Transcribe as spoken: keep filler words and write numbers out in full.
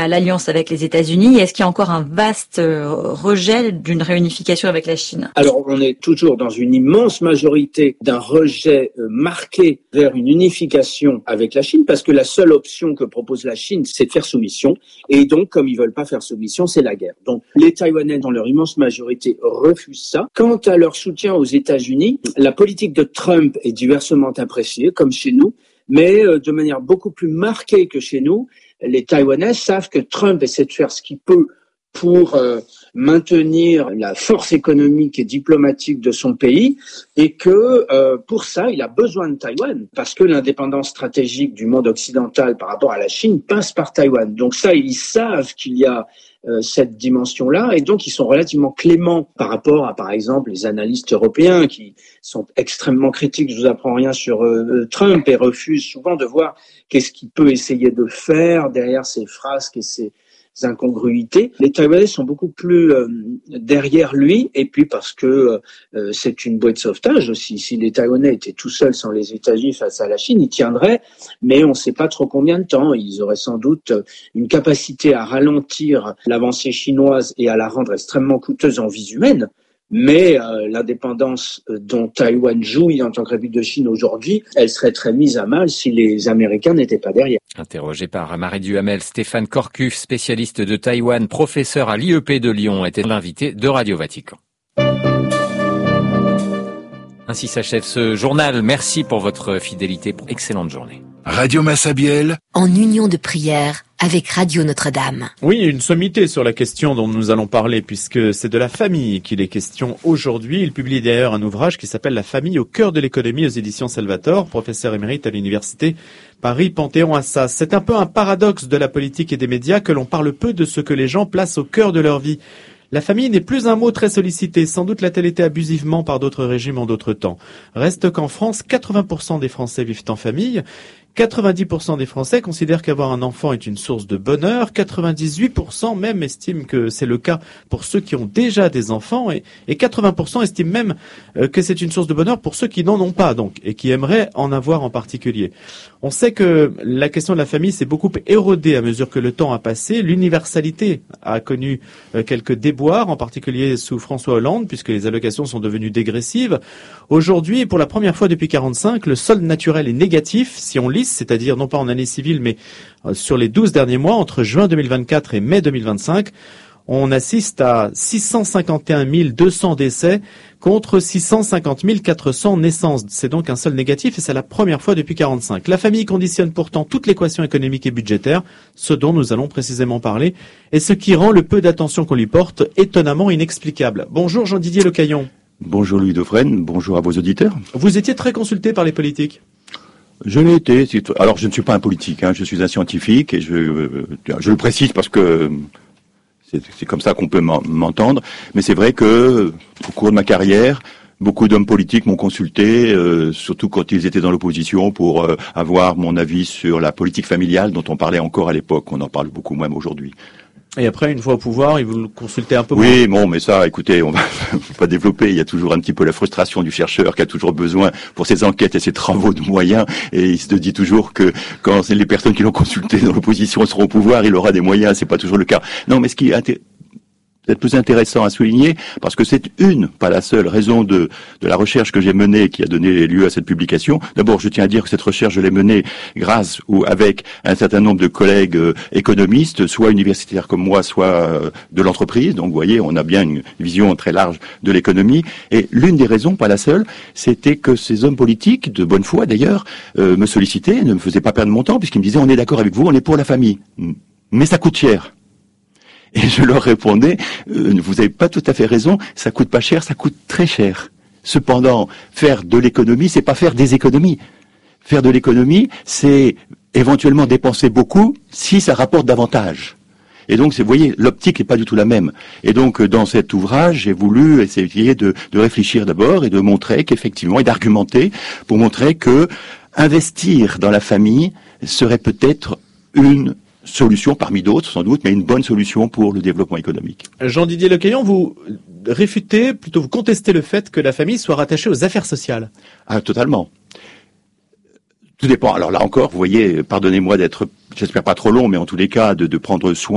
la, l'alliance avec les États-Unis? Est-ce qu'il y a encore un vaste rejet d'une réunification avec la Chine? Alors, on est toujours dans une immense majorité d'un rejet marqué vers une unification avec la Chine, parce que la seule option que propose la Chine, c'est de faire soumission. Et donc, comme ils veulent pas faire soumission, c'est la guerre. Donc, les Taïwanais, dans leur immense majorité, refusent ça. Quant à leur soutien aux États-Unis, la politique de Trump est diversement appréciée, comme chez nous, mais de manière beaucoup plus marquée que chez nous. Les Taïwanais savent que Trump essaie de faire ce qu'il peut pour euh, maintenir la force économique et diplomatique de son pays, et que euh, pour ça, il a besoin de Taïwan, parce que l'indépendance stratégique du monde occidental par rapport à la Chine passe par Taïwan. Donc ça, ils savent qu'il y a euh, cette dimension-là, et donc ils sont relativement cléments par rapport à, par exemple, les analystes européens qui sont extrêmement critiques, je vous apprends rien sur euh, Trump, et refusent souvent de voir qu'est-ce qu'il peut essayer de faire derrière ses frasques et ses incongruités. Les Taïwanais sont beaucoup plus euh, derrière lui, et puis parce que euh, c'est une bouée de sauvetage aussi. Si les Taïwanais étaient tout seuls sans les États-Unis face à la Chine, ils tiendraient, mais on ne sait pas trop combien de temps. Ils auraient sans doute une capacité à ralentir l'avancée chinoise et à la rendre extrêmement coûteuse en vie humaine. Mais euh, l'indépendance dont Taïwan jouit en tant que République de Chine aujourd'hui, elle serait très mise à mal si les Américains n'étaient pas derrière. Interrogé par Marie Duhamel, Stéphane Corcuf, spécialiste de Taïwan, professeur à l'I E P de Lyon, était l'invité de Radio Vatican. Ainsi s'achève ce journal. Merci pour votre fidélité. Excellente journée. Radio Massabielle, en union de prière avec Radio Notre-Dame. Oui, une sommité sur la question dont nous allons parler, puisque c'est de la famille qu'il est question aujourd'hui. Il publie d'ailleurs un ouvrage qui s'appelle « La famille au cœur de l'économie » aux éditions Salvator, professeur émérite à l'université Paris-Panthéon-Assas. C'est un peu un paradoxe de la politique et des médias que l'on parle peu de ce que les gens placent au cœur de leur vie. La famille n'est plus un mot très sollicité, sans doute l'a-t-elle été abusivement par d'autres régimes en d'autres temps. Reste qu'en France, quatre-vingts pour cent des Français vivent en famille. quatre-vingt-dix pour cent des Français considèrent qu'avoir un enfant est une source de bonheur. quatre-vingt-dix-huit pour cent même estiment que c'est le cas pour ceux qui ont déjà des enfants. Et, et quatre-vingts pour cent estiment même euh, que c'est une source de bonheur pour ceux qui n'en ont pas, donc, et qui aimeraient en avoir en particulier. On sait que la question de la famille s'est beaucoup érodée à mesure que le temps a passé. L'universalité a connu euh, quelques déboires, en particulier sous François Hollande, puisque les allocations sont devenues dégressives. Aujourd'hui, pour la première fois depuis quarante-cinq, le solde naturel est négatif, si on lit, c'est-à-dire non pas en année civile, mais sur les douze derniers mois, entre juin deux mille vingt-quatre et mai deux mille vingt-cinq, on assiste à six cent cinquante et un mille deux cents décès contre six cent cinquante mille quatre cents naissances. C'est donc un solde négatif et c'est la première fois depuis quarante-cinq. La famille conditionne pourtant toute l'équation économique et budgétaire, ce dont nous allons précisément parler, et ce qui rend le peu d'attention qu'on lui porte étonnamment inexplicable. Bonjour Jean-Didier Lecaillon. Bonjour Louis Dauphren, bonjour à vos auditeurs. Vous étiez très consulté par les politiques. Je l'ai été. Alors, je ne suis pas un politique, hein, je suis un scientifique, et je, je le précise parce que c'est, c'est comme ça qu'on peut m'entendre. Mais c'est vrai que, au cours de ma carrière, beaucoup d'hommes politiques m'ont consulté, euh, surtout quand ils étaient dans l'opposition, pour euh, avoir mon avis sur la politique familiale dont on parlait encore à l'époque. On en parle beaucoup moins aujourd'hui. Et après, une fois au pouvoir, ils vous le consultez un peu moins. Oui, bon, mais ça, écoutez, on va pas développer. Il y a toujours un petit peu la frustration du chercheur qui a toujours besoin, pour ses enquêtes et ses travaux, de moyens. Et il se dit toujours que quand c'est les personnes qui l'ont consulté dans l'opposition seront au pouvoir, il aura des moyens. C'est pas toujours le cas. Non, mais ce qui est inté- peut-être plus intéressant à souligner, parce que c'est une, pas la seule raison de, de la recherche que j'ai menée qui a donné lieu à cette publication. D'abord, je tiens à dire que cette recherche, je l'ai menée grâce ou avec un certain nombre de collègues euh, économistes, soit universitaires comme moi, soit euh, de l'entreprise. Donc, vous voyez, on a bien une vision très large de l'économie. Et l'une des raisons, pas la seule, c'était que ces hommes politiques, de bonne foi d'ailleurs, euh, me sollicitaient, ne me faisaient pas perdre mon temps, puisqu'ils me disaient, on est d'accord avec vous, on est pour la famille. Mais ça coûte cher. Et je leur répondais, euh, vous n'avez pas tout à fait raison, ça coûte pas cher, ça coûte très cher. Cependant, faire de l'économie, c'est pas faire des économies. Faire de l'économie, c'est éventuellement dépenser beaucoup si ça rapporte davantage. Et donc, vous voyez, l'optique n'est pas du tout la même. Et donc, dans cet ouvrage, j'ai voulu essayer de, de réfléchir d'abord et de montrer qu'effectivement, et d'argumenter pour montrer que investir dans la famille serait peut-être une solution parmi d'autres, sans doute, mais une bonne solution pour le développement économique. Jean-Didier Lecaillon, vous réfutez, plutôt vous contestez le fait que la famille soit rattachée aux affaires sociales. Ah, totalement. Tout dépend. Alors là encore, vous voyez, pardonnez-moi d'être, j'espère pas trop long, mais en tous les cas, de, de prendre soin